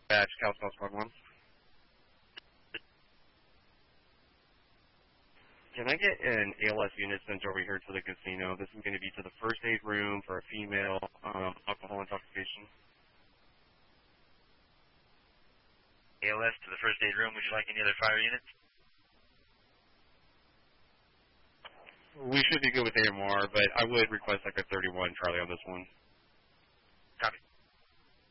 Batch, Cal South Squad 1. Can I get an ALS unit sent over here to the casino? This is going to be to the first aid room for a female alcohol intoxication. ALS to the first aid room. Would you like any other fire units? We should be good with AMR, but I would request like a 31 Charlie on this one.